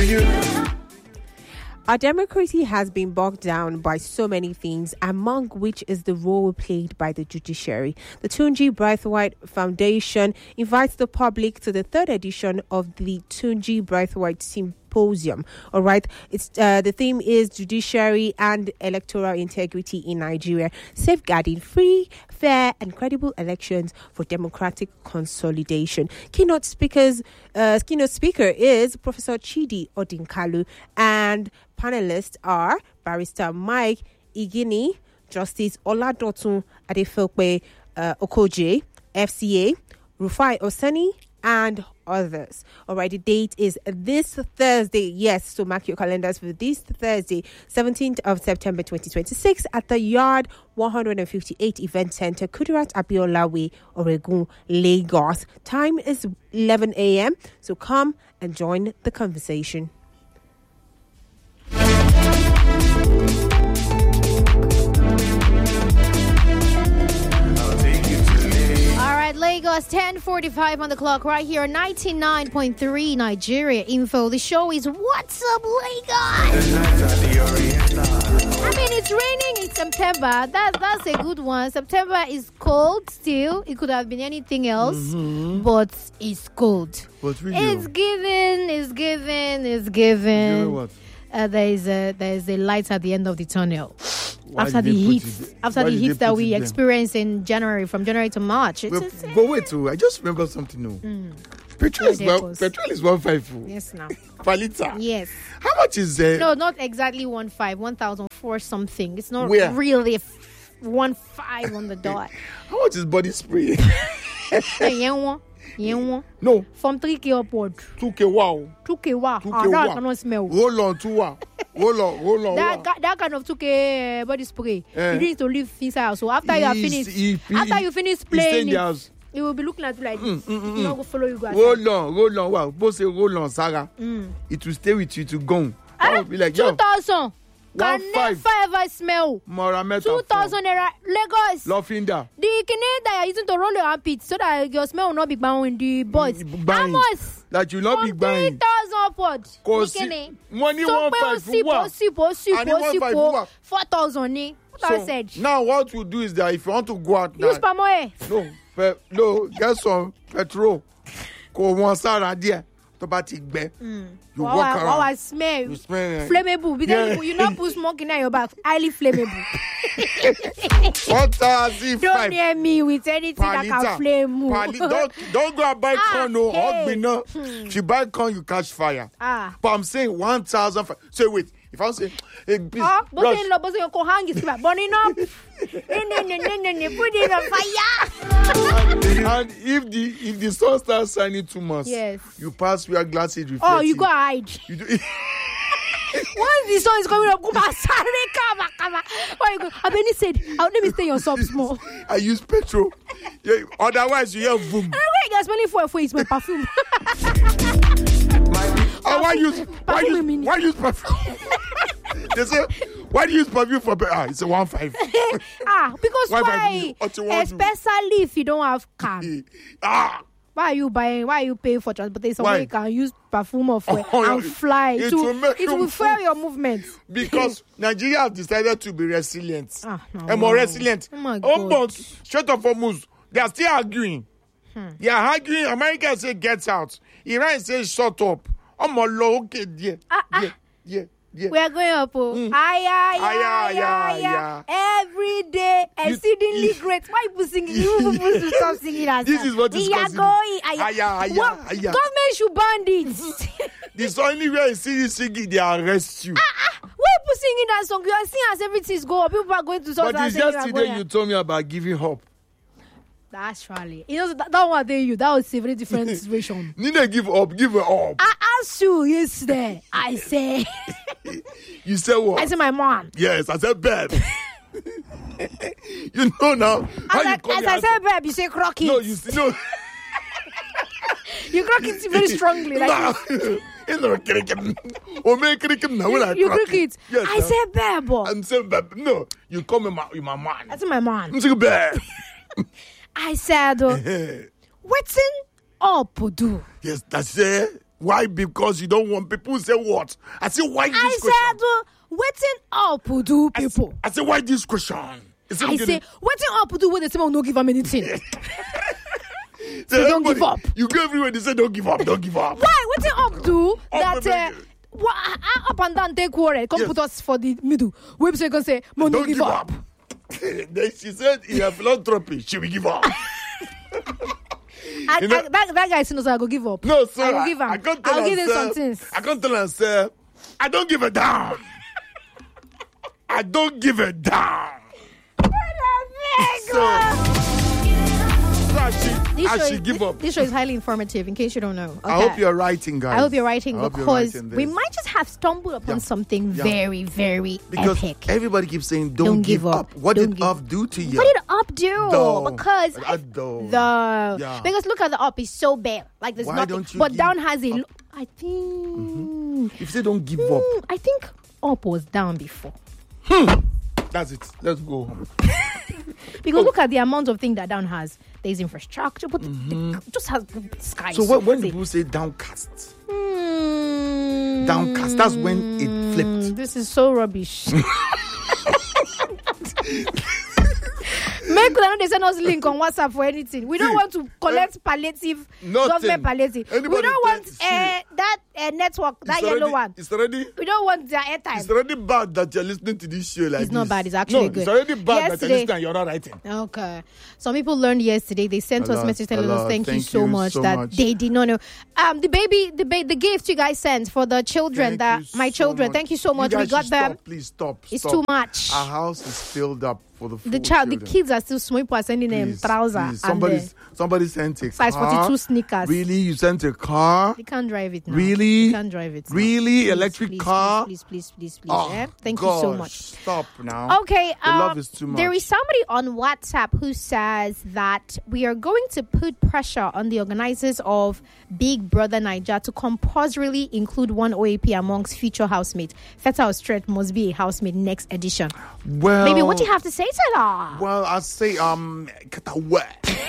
Our democracy has been bogged down by so many things, among which is the role played by the judiciary. The Tunji Braithwaite Foundation invites the public to the third edition of the Tunji Braithwaite Symposium. All right, it's the theme is judiciary and electoral integrity in Nigeria, safeguarding free, fair, and credible elections for democratic consolidation. Keynote speaker is Professor Chidi Odinkalu, and panelists are Barrister Mike Igini, Justice Oladotun Adefope Okoje, FCA, Rufai Oseni, and others. All right, the date is this Thursday. Yes, so mark your calendars for this Thursday, 17th of September 2026 at the Yard 158 Event Center, Kudirat Abiola Way, Oregun, Lagos. Time is 11 a.m. So come and join the conversation. Lagos, 10:45 on the clock right here, 99.3 Nigeria Info. The show is What's Up Lagos? I mean, it's raining in September. That's a good one. September is cold still. It could have been anything else, but it's cold. But really, it's giving. You know what? There is a light at the end of the tunnel. After the heat that we experienced in January, from January to March. But wait, I just remember something new. Petrol is 154. Yes, now. Per liter. Yes. How much is it? No, not exactly 1,004 something. It's not really 15 on the dot. How much is body spray? No. From 3K upward. 2K wow. 2K wow. That cannot smell. Roll on 2 wow. Roll on. That kind of 2K body spray. You need to leave inside. So after you finish playing it, it will be looking at you like this. You know, go follow you guys. Roll on. Wow. Both say roll on, Sarah. It will stay with you to go. That will be like 2,000. Can never ever smell. 2,000 naira. Lagos. Lofinda. The Canadian that are using to roll your armpit so that your smell will not be bound in the boys. How much? That you not be buying. 3,000 upward. Money 1,500. 4,000. What I said. Now what we'll do is that if you want to go out now. Use palm oil. No, get some petrol. Go one side there. You walk around. I smell. You smell flammable. Because you not put smoke in your back. Highly flammable. 1,500. Don't near me with anything that can flame. Don't go and buy corn. No, if you buy corn, you catch fire. But I'm saying 1,000. So wait, if I'm saying, hey, please, but you can hang it, burning up. Put it on fire. And if the sun starts shining too much, yes, you pass where glasses reflecting. Oh, you go hide. You do. Once the sun is coming up, come why you go? Abeni said, let me stay on sub small. I use petrol. Yeah, otherwise, you hear boom. You're smelling for it's my perfume. Why use perfume? They say, why do you use perfume for? It's a 1,500. Because why? Especially if you don't have car. Why are you buying? Why are you paying for transportation? Why you can use perfume or and fly? It will fuel your movements. Because Nigeria has decided to be resilient. More resilient. Oh my God. Shut up for moves. They are still arguing. They are arguing. America say get out. Iran says shut up. I'm a low okay, yeah. We are going up. Every day, exceedingly great. Why people singing? You supposed to stop singing as this is what is causing. Government should ban it. This only way you see you singing, they arrest you. Why people singing that song? You are singing as everything's go. People are going to stop. But it's just today you told me about giving up. Actually, that one day that was a very different situation. Need to give up. I asked you yesterday. I say. You said what? I said my mom. Yes, I said babe. You know now. As I said babe, you say crock it. No, you see no. You crock it very strongly. Like you cricket now. You cricket. Yes, I said babe. I'm saying babe. No, you call me my man. I said my man. I'm saying babe. I said, what's in up do? Yes, that's it. Why? Because you don't want people say what? I say, why this I question? said, waiting up do people. I say, why this question? I say, waiting up do when the someone no give them anything. So don't give up. You go everywhere, they say, don't give up, don't give up. Why? Waiting up do that up and down take quarrel, come put us for the middle. Website can say, no Don't give up. Then she said, in her philanthropy, she will give up. That guy knows I go give up. No, sir. I will give him. I'll give him some things. I can't tell her, sir. I don't give a damn. I don't give a damn. She give up. This show is highly informative, in case you don't know. Okay. I hope you're writing, guys. I hope you're writing because we might just have stumbled upon something very, very because epic. Everybody keeps saying, don't give up. What did up do to you? What did up do? Because because look at the up is so bare. Like there's nothing. But down has a I think if you say don't give up. I think up was down before. That's it. Let's go. Because look at the amount of things that down has. There's infrastructure, but it just has sky. So when people say downcast, downcast, that's when it flipped. This is so rubbish. Make they send us link on WhatsApp for anything. We don't want to collect palliative, government palliative. We don't want that network, that yellow one. It's already. We don't want their airtime. It's already bad that you're listening to this show like It's this. not bad. It's actually good. It's already bad that you're listening and you're not writing. Okay. Some people learned yesterday. They sent us message telling us thank you so much that they did not know. The gift you guys sent for the children, my children. Thank you so much. We got them. Please stop. It's too much. Our house is filled up for the the kids are still small. People are sending them trousers. Somebody sent a size car. 42 sneakers. Really, you sent a car? They can't drive it now. Really? You can't drive it now. Really? Please, Electric car? Please. Oh, Thank you so much. Stop now. Okay. The love is too much. There is somebody on WhatsApp who says that we are going to put pressure on the organizers of Big Brother Naija to compulsorily include one OAP amongst future housemates. Fatal Strength must be a housemate next edition. Well, maybe what do you have to say to that? Well, I say get away.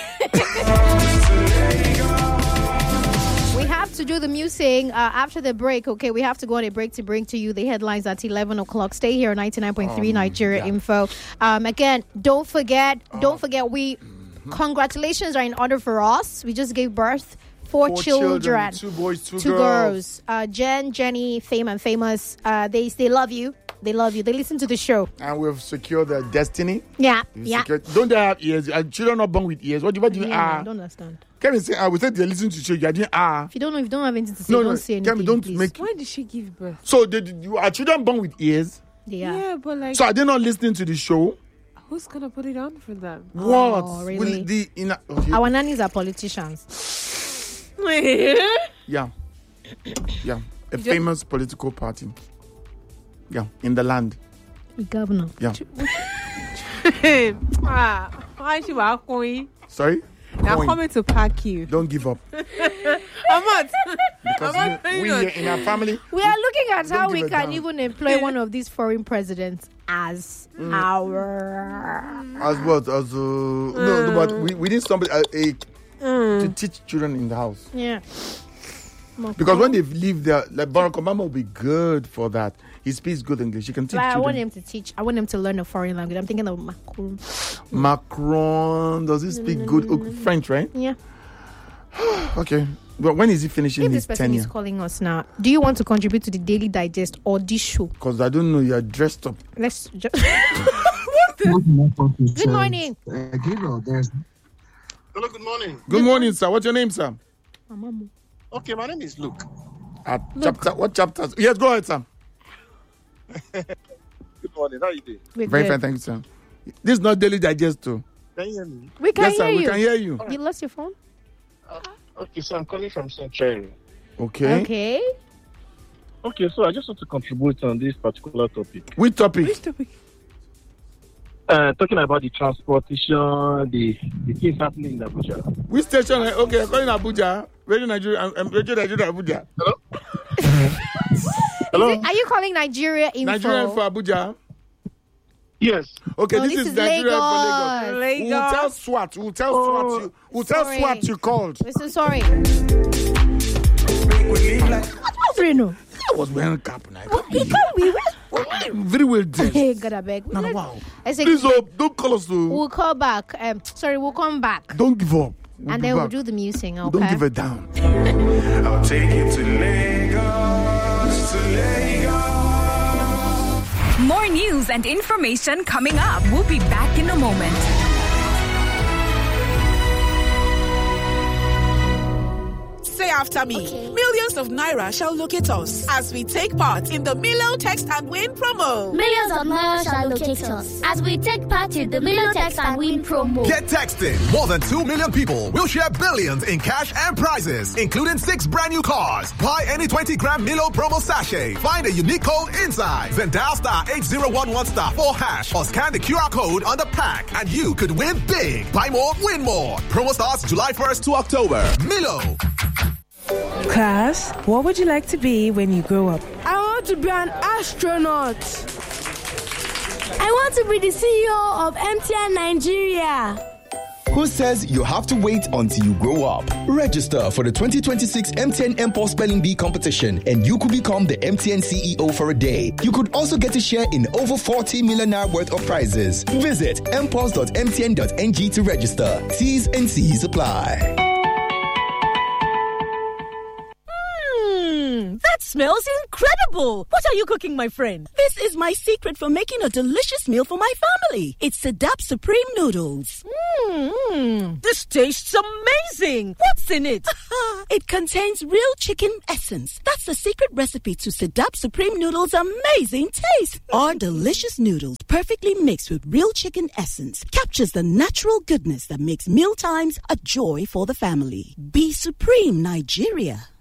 We have to do the music after the break. Okay, we have to go on a break to bring to you the headlines at 11 o'clock. Stay here on 99.3 Nigeria Info. Again, don't forget, congratulations are in order for us. We just gave birth. Four children. 2 boys, 2 girls. Jen, Jenny, Fame and Famous. They love you. They love you. They listen to the show. And we've secured their destiny. Yeah. Don't they have ears? Are children not born with ears? What do you I don't understand. Kemi say, we said they listen to the show. You didn't If you don't have anything to say, don't say anything. Kemi, don't please. make. Why did she give birth? So, are children born with ears? Yeah, but like. So, are they not listening to the show? Who's gonna put it on for them? What? Oh, really? Okay. Our nannies are politicians. Yeah. A famous political party. Yeah, in the land. The governor. Yeah. Why she was going? Sorry? Now coming to pack you. Don't give up. I'm not. Because we here in our family. We are looking at how we can even employ one of these foreign presidents as our. As what? As no, but we need somebody to teach children in the house. Yeah. Because when they live there, like Barack Obama will be good for that. He speaks good English. He can teach children. I want him to teach. I want him to learn a foreign language. I'm thinking of Macron. Macron, does he speak good French, right? Yeah. Okay. But when is he finishing his tenure? This person is calling us now. Do you want to contribute to the Daily Digest or this show? Because I don't know. You're dressed up. Let's just... Good morning. Hello, good morning. Good morning, sir. What's your name, sir? Okay, my name is Luke. What chapters? Yes, go ahead, sir. Good morning. How are you doing? Very fine, thank you, sir. This is not Daily Digest, too. Can you hear me? We can hear you. We can hear you. You lost your phone? Okay, so I'm calling from Central. Okay. Okay, so I just want to contribute on this particular topic. Which topic? Talking about the transportation, the things happening in Abuja. Which station? Okay, I'm calling Abuja. Radio Nigeria Abuja. Hello? Hello? Are you calling Nigeria Info? Nigeria Info Abuja. Yes. Okay, this is is Nigeria Lagos. Info Lagos. We'll tell SWAT. We'll tell SWAT you called. We're so sorry. What's Reno? I was wearing a cap now. He can't be. Very well dressed. Hey, God, I beg. No, wow. I say, Please, don't call us to. we'll call back. We'll come back. Don't give up. And then we'll do the music, okay? Don't give it down. I'll take you to Lagos, More news and information coming up. We'll be back in a moment. Say after me. Okay. Millions of Naira shall locate us as we take part in the Milo Text and Win promo. Millions of Naira shall locate us as we take part in the Milo Text and Win promo. Get texting. More than 2 million people will share billions in cash and prizes, including 6 brand new cars. Buy any 20-gram Milo promo sachet. Find a unique code inside. Then dial star 8011 star 4 hash or scan the QR code on the pack and you could win big. Buy more, win more. Promo starts July 1st to October. Milo. Class, what would you like to be when you grow up? I want to be an astronaut. I want to be the CEO of MTN Nigeria. Who says you have to wait until you grow up? Register for the 2026 MTN MPOS Spelling Bee competition and you could become the MTN CEO for a day. You could also get a share in over 40 million naira worth of prizes. Visit mpos.mtn.ng to register. T's and C's apply. That smells incredible. What are you cooking, my friend? This is my secret for making a delicious meal for my family. It's Sedap Supreme Noodles. This tastes amazing. What's in it? It contains real chicken essence. That's the secret recipe to Sedap Supreme Noodles' amazing taste. Our delicious noodles, perfectly mixed with real chicken essence, captures the natural goodness that makes mealtimes a joy for the family. Be Supreme, Nigeria.